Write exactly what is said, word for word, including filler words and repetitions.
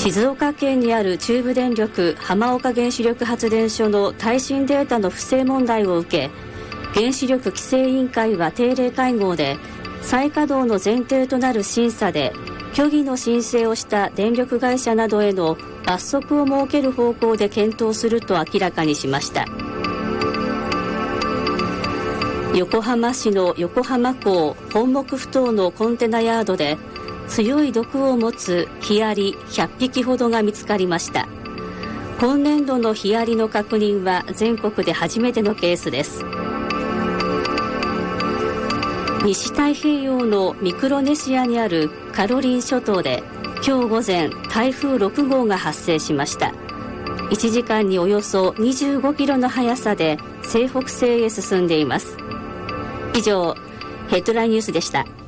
静岡県にある中部電力浜岡原子力発電所の耐震データの不正問題を受け、原子力規制委員会は定例会合で、再稼働の前提となる審査で虚偽の申請をした電力会社などへの罰則を設ける方向で検討すると明らかにしました。横浜市の横浜港本木ふ頭のコンテナヤードで強い毒を持つヒアリひゃっぴきほどが見つかりました。今年度のヒアリの確認は全国で初めてのケースです。西太平洋のミクロネシアにあるカロリン諸島で今日午前台風ろく号が発生しました。いちじかんにおよそにじゅうごキロの速さで西北西へ進んでいます。以上、ヘッドラインニュースでした。